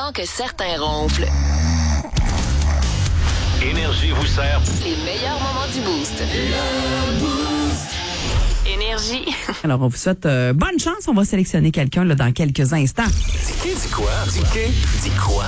avant que certains ronflent. Énergie vous sert Les meilleurs moments du Boost. Énergie. Alors, on vous souhaite bonne chance. On va sélectionner quelqu'un là, dans quelques instants. Dis quoi? Dis quoi?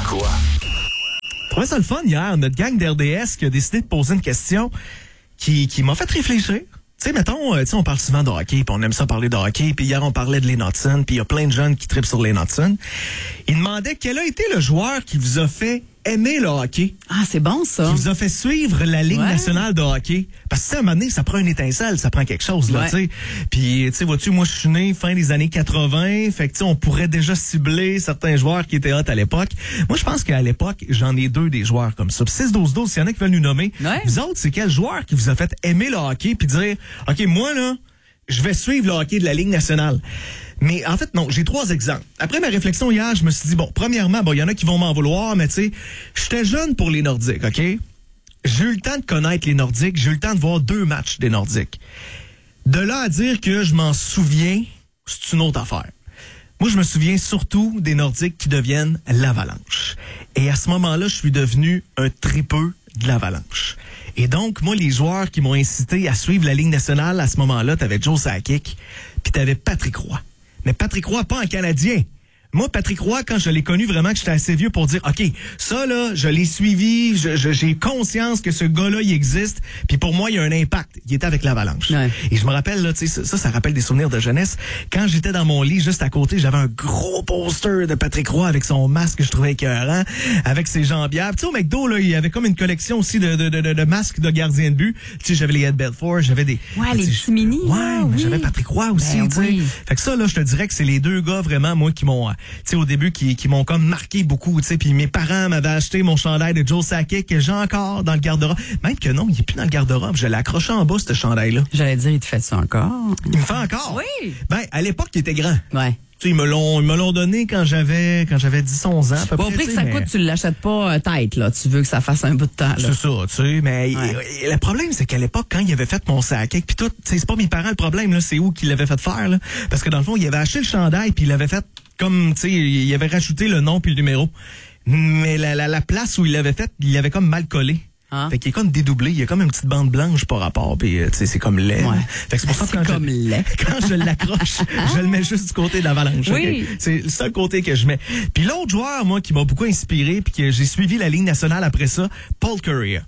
Je trouvais ça le fun hier, notre gang d'RDS qui a décidé de poser une question qui m'a fait réfléchir. Tu sais, mettons, on parle souvent de hockey, puis on aime ça parler de hockey, puis hier on parlait de Lane Hutson, puis il y a plein de jeunes qui trippent sur Lane Hutson. Ils demandaient quel a été le joueur qui vous a fait aimer le hockey. Ah, c'est bon, ça. Qui vous a fait suivre la Ligue nationale de hockey. Parce que, à un moment donné, ça prend une étincelle, ça prend quelque chose, là, tu sais. Puis, tu sais, vois-tu, moi, je suis né fin des années 80, fait que, tu sais, on pourrait déjà cibler certains joueurs qui étaient hot à l'époque. Moi, je pense qu'à l'époque, j'en ai deux des joueurs comme ça. Puis 6-12-12, s'il y en a qui veulent nous nommer, vous autres, c'est quel joueur qui vous a fait aimer le hockey puis dire, OK, moi, là, je vais suivre le hockey de la Ligue nationale. Mais en fait, non, j'ai 3 exemples. Après ma réflexion hier, je me suis dit, bon, premièrement, il y en a qui vont m'en vouloir, mais tu sais, j'étais jeune pour les Nordiques, OK? J'ai eu le temps de connaître les Nordiques, j'ai eu le temps de voir 2 matchs des Nordiques. De là à dire que je m'en souviens, c'est une autre affaire. Moi, je me souviens surtout des Nordiques qui deviennent l'Avalanche. Et à ce moment-là, je suis devenu un tripeux de l'Avalanche. Et donc, moi, les joueurs qui m'ont incité à suivre la Ligue nationale, à ce moment-là, t'avais Joe Sakic, puis t'avais Patrick Roy. Mais Patrick Roy, pas en Canadien. Moi, Patrick Roy, quand je l'ai connu vraiment, que j'étais assez vieux pour dire, OK, ça, là, je l'ai suivi, j'ai conscience que ce gars-là, il existe, puis pour moi, il y a un impact. Il était avec l'Avalanche. Ouais. Et je me rappelle, là, tu sais, ça rappelle des souvenirs de jeunesse. Quand j'étais dans mon lit, juste à côté, j'avais un gros poster de Patrick Roy avec son masque que je trouvais écœurant, avec ses jambières. Tu sais, au McDo, là, il y avait comme une collection aussi de masques de gardien de but. Tu sais, j'avais les Ed Belfour, j'avais des... Ouais, les petits mini. Ouais, mais j'avais Patrick Roy aussi, tu sais. Fait que ça, là, je te dirais que c'est les 2 gars, vraiment, moi, qui m'ont... Tu sais, au début, qui m'ont comme marqué beaucoup, tu sais, puis mes parents m'avaient acheté mon chandail de Joe Sakic que j'ai encore dans le garde-robe. Même que non, il est plus dans le garde-robe. Je l'ai accroché en bas, ce chandail-là. J'allais dire, il te fait ça encore? Il me fait encore? Oui. Ben, à l'époque, il était grand. Ouais. Tu sais, ils me l'ont donné quand j'avais 10-11 ans, à peu près. Au prix que ça coûte, tu l'achètes pas tête, là. Tu veux que ça fasse un bout de temps, là. C'est ça, tu sais, mais le problème, c'est qu'à l'époque, quand il avait fait mon Sakic, puis tout, tu sais, c'est pas mes parents le problème, là, c'est où qu'il l'avait fait faire, là. Parce que dans le fond, il avait acheté le chandail, puis il l'avait fait comme, tu sais, il avait rajouté le nom puis le numéro. Mais la place où il l'avait fait, il l'avait comme mal collé. Ah. Fait qu'il est comme dédoublé, il y a comme une petite bande blanche par rapport, puis tu sais, c'est comme laid. Ouais. Fait que c'est pour ça que quand je l'accroche, je le mets juste du côté de l'Avalanche. Oui. Okay? C'est le seul côté que je mets. Puis l'autre joueur, moi, qui m'a beaucoup inspiré, puis que j'ai suivi la Ligue nationale après ça, Paul Kariya.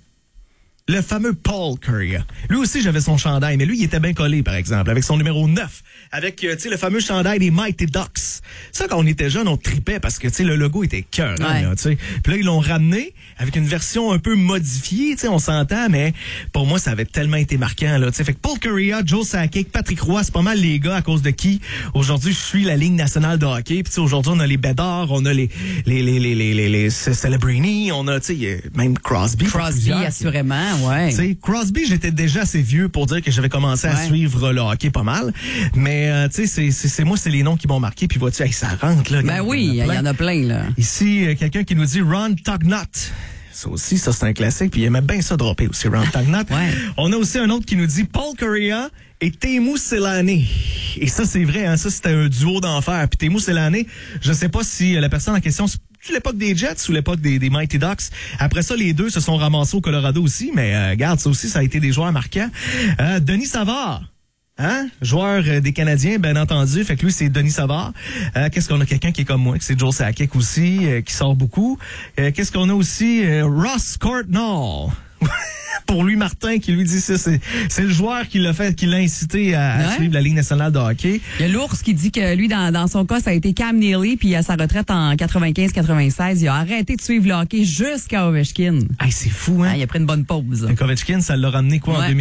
Le fameux Paul Kariya. Lui aussi, j'avais son chandail, mais lui, il était bien collé, par exemple, avec son numéro 9, avec, tu sais, le fameux chandail des Mighty Ducks. Ça, quand on était jeune, on tripait parce que, tu sais, le logo était cœur, là, tu sais. Puis là, ils l'ont ramené avec une version un peu modifiée, tu sais, on s'entend, mais pour moi, ça avait tellement été marquant, là, tu sais. Fait que Paul Kariya, Joe Sakic, Patrick Roy, c'est pas mal les gars à cause de qui, aujourd'hui, je suis la Ligue nationale de hockey. Puis, tu sais, aujourd'hui, on a les Bédard, on a les Celebrini, on a, tu sais, même Crosby. Crosby, assurément. Ouais. T'sais, Crosby, j'étais déjà assez vieux pour dire que j'avais commencé à suivre le hockey pas mal. Mais tu sais, c'est moi, c'est les noms qui m'ont marqué. Puis vois-tu, ça rentre là. Ben oui, il y en a plein là. Ici, quelqu'un qui nous dit Ron Tugnutt. Ça aussi, ça c'est un classique. Puis il aimait bien ça dropper aussi, Ron Tugnutt. On a aussi un autre qui nous dit Paul Kariya et Teemu Selanne. Et ça, c'est vrai, hein, ça c'était un duo d'enfer. Puis Teemu Selanne, je sais pas si la personne en question c'est l'époque des Jets ou l'époque des Mighty Ducks. Après ça, les deux se sont ramassés au Colorado aussi, mais regarde, ça aussi, ça a été des joueurs marquants. Denis Savard. Hein? Joueur des Canadiens, bien entendu. Fait que lui, c'est Denis Savard. Qu'est-ce qu'on a? Quelqu'un qui est comme moi, que c'est Joe Sakic aussi, qui sort beaucoup. Qu'est-ce qu'on a aussi? Ross Courtnall. Pour lui, Martin, qui lui dit ça, c'est le joueur qui l'a incité à suivre la Ligue nationale de hockey. Il y a l'ours qui dit que lui, dans son cas, ça a été Cam Neely, puis à sa retraite en 95-96, il a arrêté de suivre le hockey jusqu'à Ovechkin. Hey, c'est fou, hein? Il a pris une bonne pause. Donc Ovechkin, ça l'a ramené quoi, en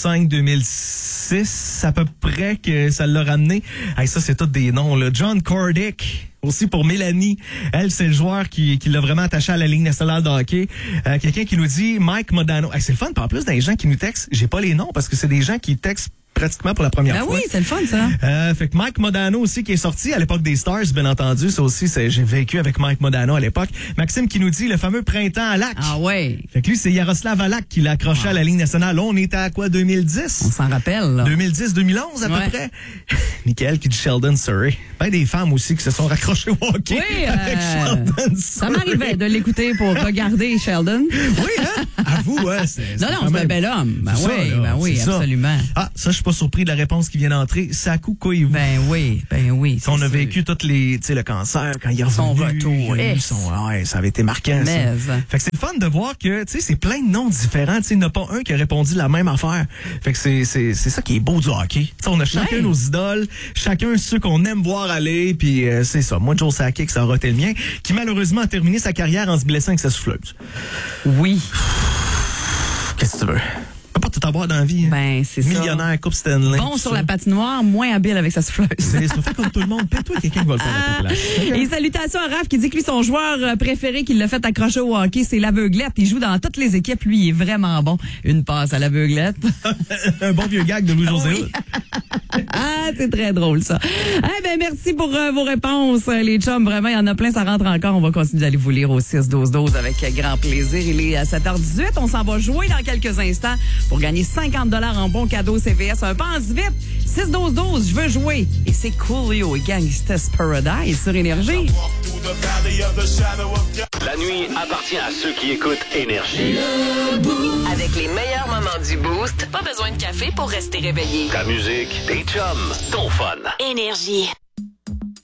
2005-2006, à peu près que ça l'a ramené. Hey, ça, c'est tous des noms, là. John Cordick. Aussi pour Mélanie. Elle, c'est le joueur qui l'a vraiment attaché à la Ligue nationale de hockey. Quelqu'un qui nous dit Mike Modano. Hey, c'est le fun, en plus, des gens qui nous textent, j'ai pas les noms parce que c'est des gens qui textent pratiquement pour la première Ben fois. oui, c'est le fun, ça. Fait que Mike Modano aussi qui est sorti à l'époque des Stars, bien entendu. Ça aussi, j'ai vécu avec Mike Modano à l'époque. Maxime qui nous dit le fameux printemps à Lac. Ah ouais. Fait que lui, c'est Yaroslav Alak qui l'a accroché à la Ligue nationale. Là, on était à quoi, 2010? On s'en rappelle, là. 2010-2011 à peu près. Michael qui dit Sheldon Surrey. Ben des femmes aussi qui se sont raccrochées au hockey avec Sheldon Surrey. Ça m'arrivait de l'écouter pour regarder Sheldon. Oui, hein? À vous, ouais. Non, c'est un bel homme. Ben oui, c'est absolument. Ça. Ah, ça, je suis pas surpris de la réponse qui vient d'entrer. Saku Koivu. Ben oui. On a vécu toutes les, tu sais, le cancer quand il est revenu. Son retour. Ouais, ça avait été marquant, ça. Fait que c'est le fun de voir que, tu sais, c'est plein de noms différents. Tu sais, il n'y en a pas un qui a répondu la même affaire. Fait que c'est ça qui est beau du hockey. Tu sais, on a chacun nos idoles, chacun ceux qu'on aime voir aller, puis c'est ça. Moi, Joe Sakic, ça aura été le mien, qui malheureusement a terminé sa carrière en se blessant avec sa souffleuse. Oui. Qu'est-ce que tu veux? Pas tout avoir dans la vie. Ben, c'est ça. Millionnaire, Coupe Stanley. Bon sur la patinoire, moins habile avec sa souffleuse. C'est ça. Fait comme tout le monde. Paie-toi quelqu'un qui va le faire à ta place. Et salutations à Raph qui dit que lui, son joueur préféré qui l'a fait accrocher au hockey, c'est l'aveuglette. Il joue dans toutes les équipes. Lui, il est vraiment bon. Une passe à l'aveuglette. Un bon vieux gag de Louis-José. Oui. Ah, c'est très drôle, ça. Eh ben, merci pour vos réponses, les chums. Vraiment, il y en a plein, ça rentre encore. On va continuer d'aller vous lire au 6-12-12 avec grand plaisir. Il est à 7h18. On s'en va jouer dans quelques instants pour gagner 50 $ en bons cadeaux CVS. Pense vite. 6-12-12, je veux jouer. Et c'est Coolio et Gangsta's Paradise sur Énergie. La nuit appartient à ceux qui écoutent Énergie. Avec les meilleurs moments du Boost, pas besoin de café pour rester réveillé. Ta musique, tes chums, ton fun. Énergie.